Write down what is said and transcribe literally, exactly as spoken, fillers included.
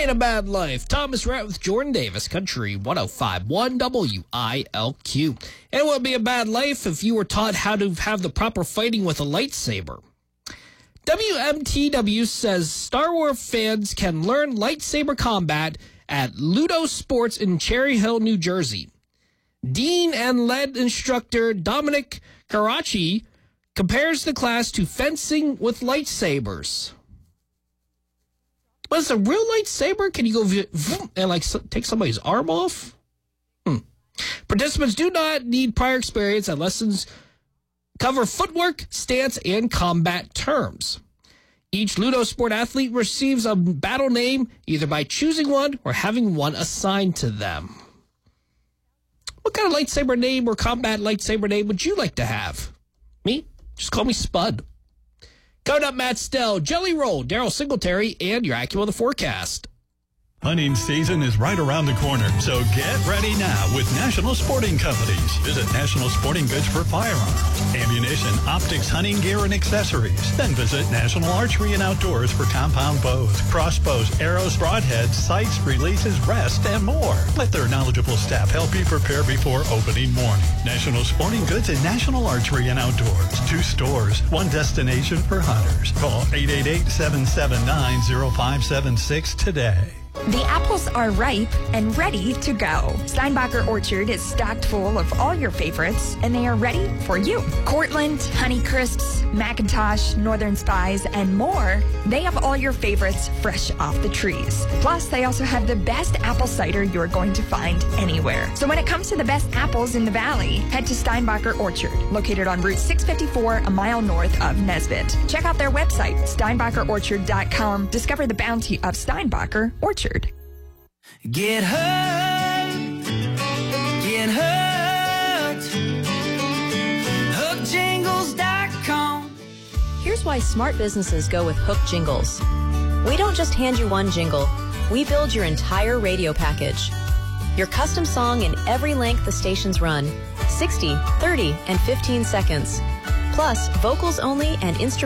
Ain't a Bad Life. Thomas Rhett with Jordan Davis, Country one oh five point one W I L Q. And it would be a bad life if you were taught how to have the proper fighting with a lightsaber. W M T W says Star Wars fans can learn lightsaber combat at Ludo Sports in Cherry Hill, New Jersey. Dean and lead instructor Dominic Caracci compares the class to fencing with lightsabers. But it's a real lightsaber? Can you go v- v- and like so, take somebody's arm off? Hmm. Participants do not need prior experience, and lessons cover footwork, stance, and combat terms. Each Ludo Sport athlete receives a battle name either by choosing one or having one assigned to them. What kind of lightsaber name or combat lightsaber name would you like to have? Me? Just call me Spud. Coming up, Matt Stell, Jelly Roll, Daryl Singletary, and your AccuWeather forecast. Hunting season is right around the corner, so get ready now with National Sporting Companies. Visit National Sporting Goods for firearms, ammunition, optics, hunting gear, and accessories. Then visit National Archery and Outdoors for compound bows, crossbows, arrows, broadheads, sights, releases, rest, and more. Let their knowledgeable staff help you prepare before opening morning. National Sporting Goods and National Archery and Outdoors. Two stores, one destination for hunters. Call eight eight eight, seven seven nine, zero five seven six today. The apples are ripe and ready to go. Steinbacher Orchard is stocked full of all your favorites, and they are ready for you. Cortland, Honeycrisps, McIntosh, Northern Spies, and more. They have all your favorites fresh off the trees. Plus, they also have the best apple cider you're going to find anywhere. So when it comes to the best apples in the valley, head to Steinbacher Orchard, located on Route six fifty-four, a mile north of Nesbitt. Check out their website, steinbacher orchard dot com. Discover the bounty of Steinbacher Orchard. Get hurt, get hurt, hook jingles dot com. Here's why smart businesses go with Hook Jingles. We don't just hand you one jingle, we build your entire radio package. Your custom song in every length the stations run, sixty, thirty, and fifteen seconds. Plus, vocals only and instrumental